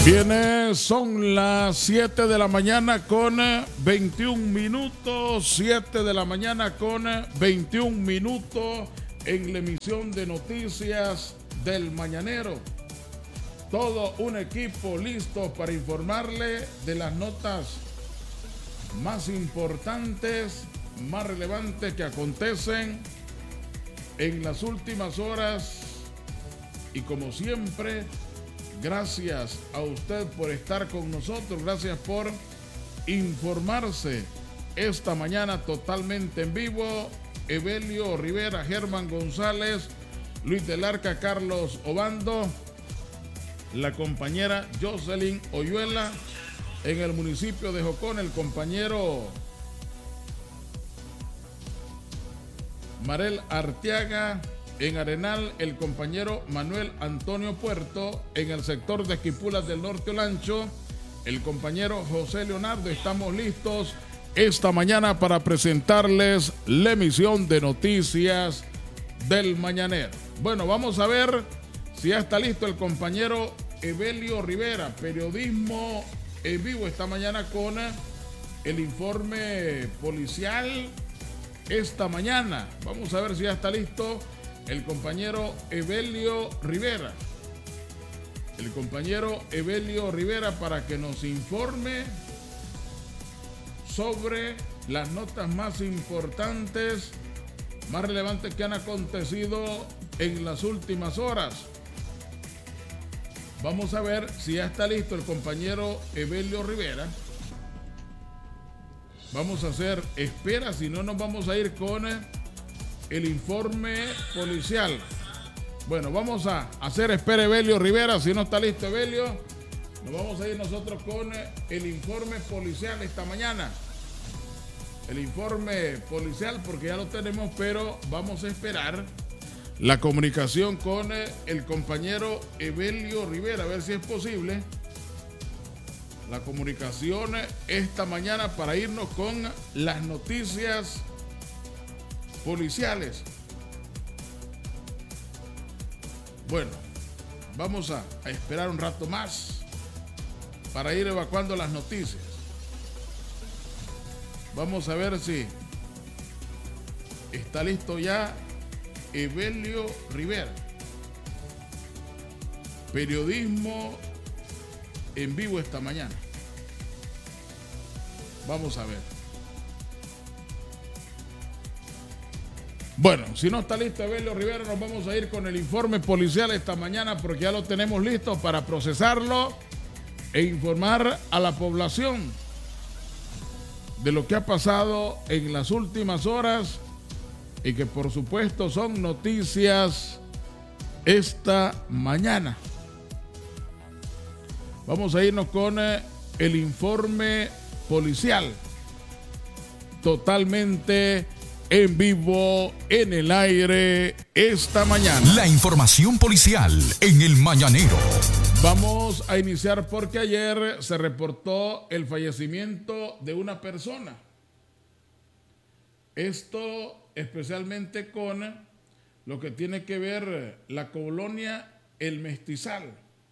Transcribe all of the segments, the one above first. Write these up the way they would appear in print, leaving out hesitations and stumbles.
Bien, son las 7 de la mañana con 21 minutos, 7 de la mañana con 21 minutos en la emisión de noticias del Mañanero. Todo un equipo listo para informarle de las notas más importantes, más relevantes que acontecen en las últimas horas. Y como siempre, gracias a usted por estar con nosotros, gracias por informarse esta mañana totalmente en vivo. Evelio Rivera, Germán González, Luis del Arca, Carlos Obando, la compañera Jocelyn Oyuela, en el municipio de Jocón, el compañero Marel Arteaga, en Arenal, el compañero Manuel Antonio Puerto, en el sector de Esquipulas del Norte Olancho, el compañero José Leonardo. Estamos listos esta mañana para presentarles la emisión de noticias del Mañanero. Bueno, vamos a ver si ya está listo el compañero Evelio Rivera, periodismo en vivo esta mañana con el informe policial esta mañana. Vamos a ver si ya está listo el compañero Evelio Rivera. El compañero Evelio Rivera para que nos informe sobre las notas más importantes, más relevantes que han acontecido en las últimas horas. Vamos a ver si ya está listo el compañero Evelio Rivera. Vamos a hacer espera, si no nos vamos a ir con el informe policial. Bueno, vamos a hacer espera Evelio Rivera. Si no está listo Evelio, nos vamos a ir nosotros con el informe policial esta mañana. El informe policial, porque ya lo tenemos, pero vamos a esperar la comunicación con el compañero Evelio Rivera, a ver si es posible la comunicación esta mañana para irnos con las noticias policiales. Bueno, vamos a esperar un rato más para ir evacuando las noticias. Vamos a ver si está listo ya Evelio Rivera. Periodismo en vivo esta mañana. Vamos a ver. Bueno, si no está listo Evelio Rivera, nos vamos a ir con el informe policial esta mañana porque ya lo tenemos listo para procesarlo e informar a la población de lo que ha pasado en las últimas horas y que por supuesto son noticias esta mañana. Vamos a irnos con el informe policial totalmente en vivo, en el aire, esta mañana. La información policial en el Mañanero. Vamos a iniciar porque ayer se reportó el fallecimiento de una persona. Esto especialmente con lo que tiene que ver la colonia El Mestizal.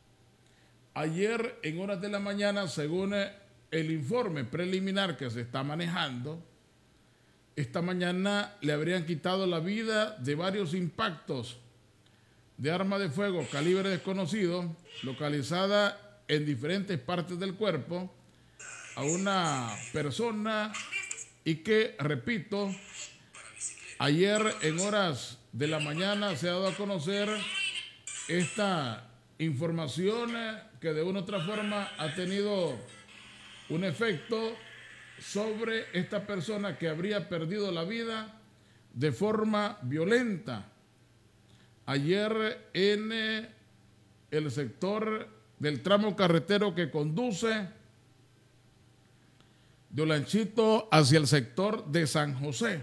Ayer en horas de la mañana, según el informe preliminar que se está manejando, esta mañana le habrían quitado la vida de varios impactos de arma de fuego calibre desconocido, localizada en diferentes partes del cuerpo, a una persona y que, repito, ayer en horas de la mañana se ha dado a conocer esta información que de una u otra forma ha tenido un efecto sobre esta persona que habría perdido la vida de forma violenta. Ayer en el sector del tramo carretero que conduce de Olanchito hacia el sector de San José,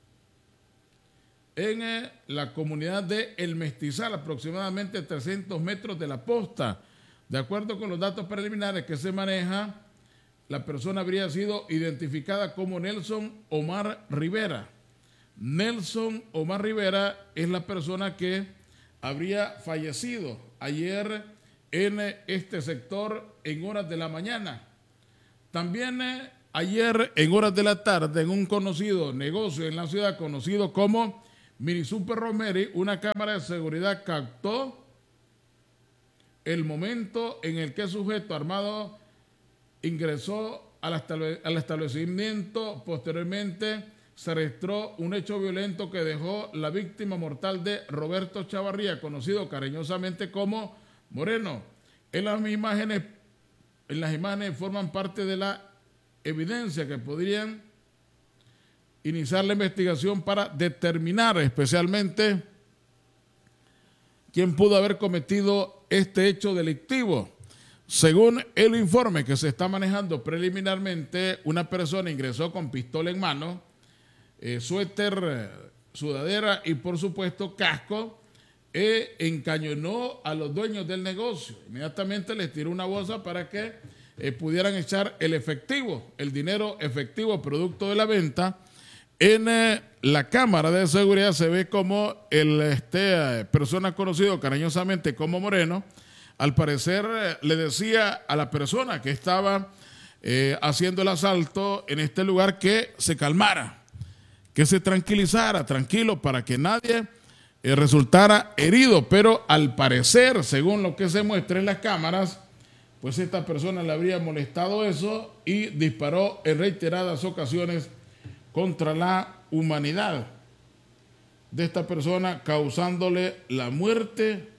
en la comunidad de El Mestizal, aproximadamente 300 metros de la posta. De acuerdo con los datos preliminares que se maneja, la persona habría sido identificada como Nelson Omar Rivera. Nelson Omar Rivera es la persona que habría fallecido ayer en este sector en horas de la mañana. También ayer en horas de la tarde, en un conocido negocio en la ciudad conocido como Mini Super Rosemary, una cámara de seguridad captó el momento en el que el sujeto armado ingresó al establecimiento. Posteriormente se registró un hecho violento que dejó la víctima mortal de Roberto Chavarría, conocido cariñosamente como Moreno. En las imágenes forman parte de la evidencia que podrían iniciar la investigación para determinar especialmente quién pudo haber cometido este hecho delictivo. Según el informe que se está manejando preliminarmente, una persona ingresó con pistola en mano, suéter, sudadera y por supuesto casco, encañonó a los dueños del negocio. Inmediatamente les tiró una bolsa para que pudieran echar el efectivo, el dinero efectivo producto de la venta. En la cámara de seguridad se ve como persona conocido cariñosamente como Moreno, al parecer le decía a la persona que estaba haciendo el asalto en este lugar que se calmara, que se tranquilizara, tranquilo, para que nadie resultara herido. Pero al parecer, según lo que se muestra en las cámaras, pues esta persona le habría molestado eso y disparó en reiteradas ocasiones contra la humanidad de esta persona, causándole la muerte,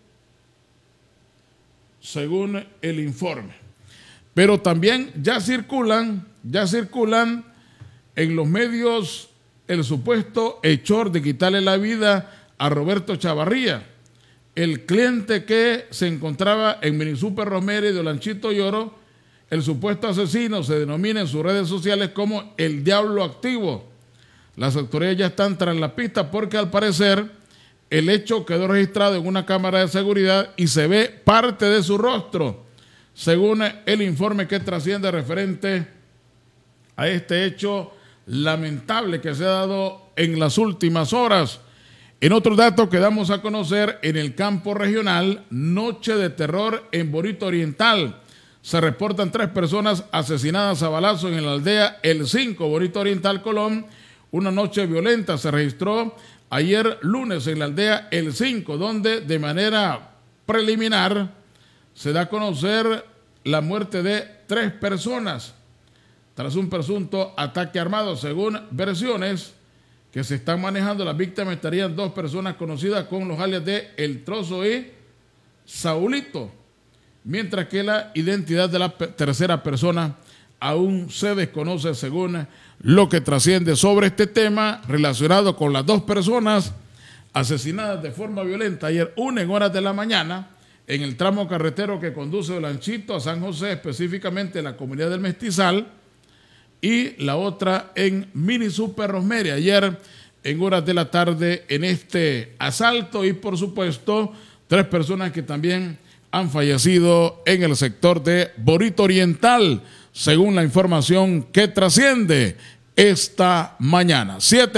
según el informe. Pero también ya circulan en los medios el supuesto hechor de quitarle la vida a Roberto Chavarría, el cliente que se encontraba en Mini Super Rosemary de Olanchito Lloro. El supuesto asesino se denomina en sus redes sociales como el Diablo Activo. Las autoridades ya están tras la pista porque al parecer el hecho quedó registrado en una cámara de seguridad y se ve parte de su rostro, según el informe que trasciende referente a este hecho lamentable que se ha dado en las últimas horas. En otro dato que damos a conocer, en el campo regional, noche de terror en Bonito Oriental. Se reportan 3 personas asesinadas a balazo en la aldea El 5, Bonito Oriental, Colón. Una noche violenta se registró ayer lunes en la aldea El 5, donde de manera preliminar se da a conocer la muerte de 3 personas tras un presunto ataque armado. Según versiones que se están manejando, las víctimas estarían 2 personas conocidas con los alias de El Trozo y Saulito, mientras que la identidad de la tercera persona aún se desconoce, según lo que trasciende sobre este tema relacionado con las 2 personas asesinadas de forma violenta ayer, una en horas de la mañana en el tramo carretero que conduce de Olanchito a San José, específicamente en la comunidad del Mestizal, y la otra en Mini Super Rosemary ayer en horas de la tarde en este asalto. Y por supuesto 3 personas que también han fallecido en el sector de Bonito Oriental, según la información que trasciende esta mañana.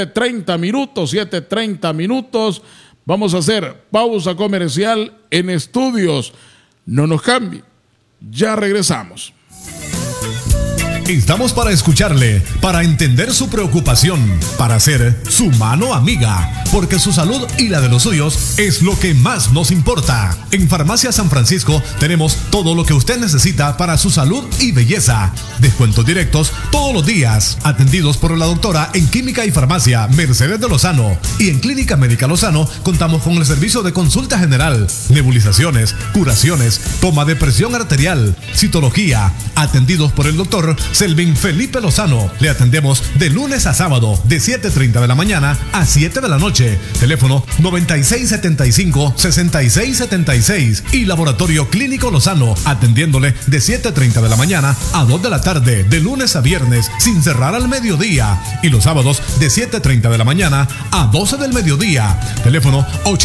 7:30 minutos. Vamos a hacer pausa comercial en estudios. No nos cambie. Ya regresamos. Estamos para escucharle, para entender su preocupación, para ser su mano amiga, porque su salud y la de los suyos es lo que más nos importa. En Farmacia San Francisco tenemos todo lo que usted necesita para su salud y belleza. Descuentos directos todos los días, atendidos por la doctora en Química y Farmacia Mercedes de Lozano. Y en Clínica Médica Lozano contamos con el servicio de consulta general, nebulizaciones, curaciones, toma de presión arterial, citología, atendidos por el doctor Selvin Felipe Lozano. Le atendemos de lunes a sábado de 7:30 de la mañana a 7 de la noche. Teléfono 9675-6676 y Laboratorio Clínico Lozano, atendiéndole de 7:30 de la mañana a 2 de la tarde, de lunes a viernes, sin cerrar al mediodía. Y los sábados de 7:30 de la mañana a 12 del mediodía. Teléfono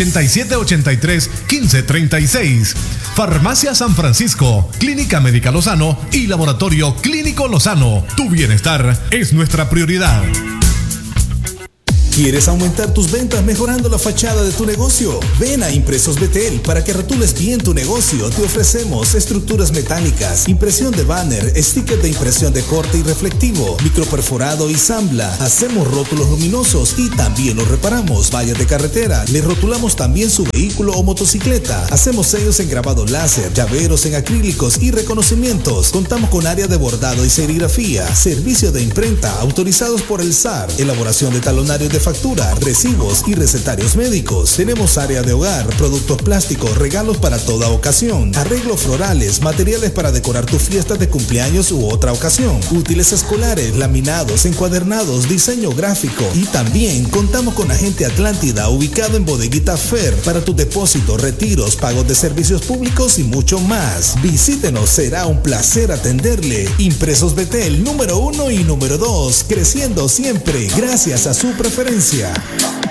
8783-1536. Farmacia San Francisco, Clínica Médica Lozano y Laboratorio Clínico Lozano. Tu bienestar es nuestra prioridad. ¿Quieres aumentar tus ventas mejorando la fachada de tu negocio? Ven a Impresos Betel para que rotules bien tu negocio. Te ofrecemos estructuras metálicas, impresión de banner, sticker de impresión de corte y reflectivo, microperforado y zambla. Hacemos rótulos luminosos y también los reparamos. Vallas de carretera, le rotulamos también su vehículo o motocicleta. Hacemos sellos en grabado láser, llaveros en acrílicos y reconocimientos. Contamos con área de bordado y serigrafía, servicio de imprenta autorizados por el SAR, elaboración de talonarios de factura, recibos y recetarios médicos. Tenemos área de hogar, productos plásticos, regalos para toda ocasión, arreglos florales, materiales para decorar tus fiestas de cumpleaños u otra ocasión, útiles escolares, laminados, encuadernados, diseño gráfico y también contamos con Agente Atlántida ubicado en Bodeguita Fer para tus depósitos, retiros, pagos de servicios públicos y mucho más. Visítenos, será un placer atenderle. Impresos Betel número 1 y número 2, creciendo siempre gracias a su preferencia.